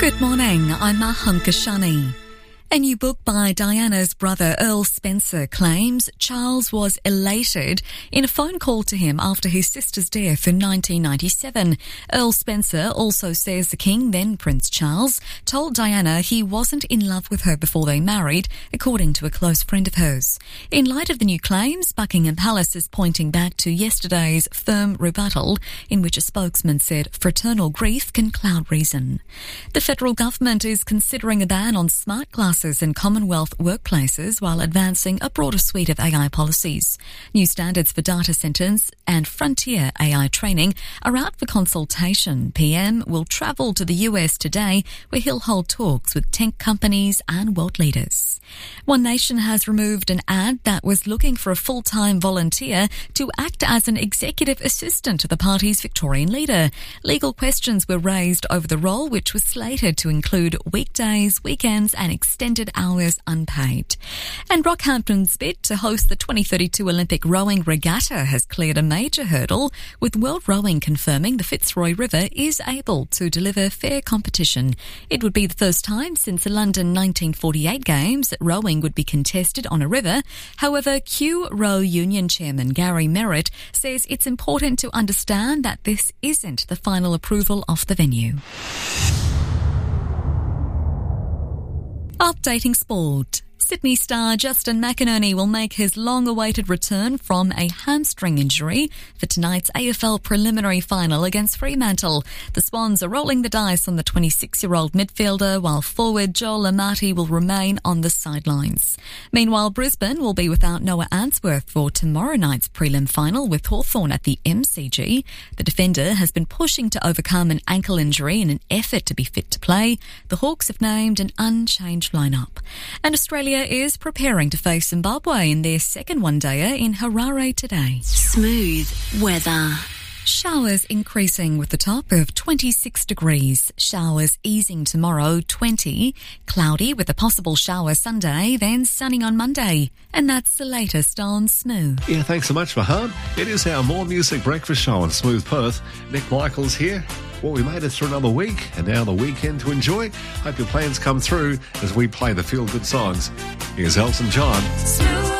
Good morning, I'm Maham Kashani. A new book by Diana's brother Earl Spencer claims Charles was elated in a phone call to him after his sister's death in 1997. Earl Spencer also says the king, then Prince Charles, told Diana he wasn't in love with her before they married, according to a close friend of hers. In light of the new claims, Buckingham Palace is pointing back to yesterday's firm rebuttal in which a spokesman said fraternal grief can cloud reason. The federal government is considering a ban on smart glasses in Commonwealth workplaces while advancing a broader suite of AI policies. New standards for data centres and frontier AI training are out for consultation. PM will travel to the US today where he'll hold talks with tech companies and world leaders. One Nation has removed an ad that was looking for a full-time volunteer to act as an executive assistant to the party's Victorian leader. Legal questions were raised over the role, which was slated to include weekdays, weekends and extended hours unpaid. And Rockhampton's bid to host the 2032 Olympic rowing regatta has cleared a major hurdle, with World Rowing confirming the Fitzroy River is able to deliver fair competition. It would be the first time since the London 1948 Games that rowing would be contested on a river. However, Q Row Union Chairman Gary Merritt says it's important to understand that this isn't the final approval of the venue. Updating sport. Sydney star Justin McInerney will make his long-awaited return from a hamstring injury for tonight's AFL preliminary final against Fremantle. The Swans are rolling the dice on the 26-year-old midfielder, while forward Joel Amati will remain on the sidelines. Meanwhile, Brisbane will be without Noah Answorth for tomorrow night's prelim final with Hawthorn at the MCG. The defender has been pushing to overcome an ankle injury in an effort to be fit to play. The Hawks have named an unchanged lineup. And Australia is preparing to face Zimbabwe in their second one-dayer in Harare today. Smooth weather. Showers increasing with the top of 26 degrees. Showers easing tomorrow, 20. Cloudy with a possible shower Sunday, then sunny on Monday. And that's the latest on Smooth. Yeah, thanks so much, Maham. It is our More Music Breakfast Show on Smooth Perth. Nick Michaels here. Well, we made it through another week and now the weekend to enjoy. Hope your plans come through as we play the feel-good songs. Here's Elton John. Smooth.